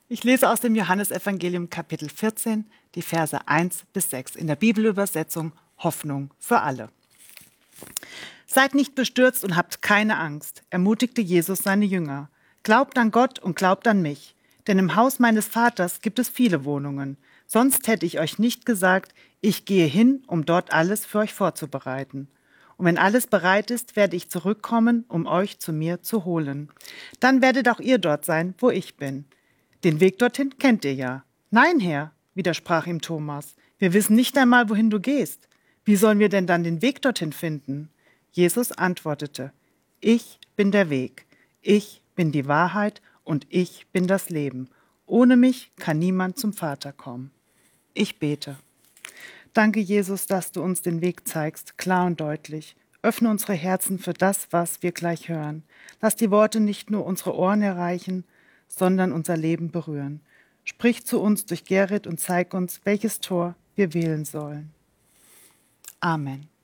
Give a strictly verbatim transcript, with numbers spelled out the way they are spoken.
Ich lese aus dem Johannesevangelium Kapitel vierzehn, die Verse eins bis sechs in der Bibelübersetzung Hoffnung für alle. Seid nicht bestürzt und habt keine Angst, ermutigte Jesus seine Jünger. Glaubt an Gott und glaubt an mich, denn im Haus meines Vaters gibt es viele Wohnungen. Sonst hätte ich euch nicht gesagt, ich gehe hin, um dort alles für euch vorzubereiten. Und wenn alles bereit ist, werde ich zurückkommen, um euch zu mir zu holen. Dann werdet auch ihr dort sein, wo ich bin. Den Weg dorthin kennt ihr ja. Nein, Herr, widersprach ihm Thomas. Wir wissen nicht einmal, wohin du gehst. Wie sollen wir denn dann den Weg dorthin finden? Jesus antwortete, ich bin der Weg, ich bin die Wahrheit und ich bin das Leben. Ohne mich kann niemand zum Vater kommen. Ich bete. Danke, Jesus, dass du uns den Weg zeigst, klar und deutlich. Öffne unsere Herzen für das, was wir gleich hören. Lass die Worte nicht nur unsere Ohren erreichen, sondern unser Leben berühren. Sprich zu uns durch Gerrit und zeig uns, welches Tor wir wählen sollen. Amen.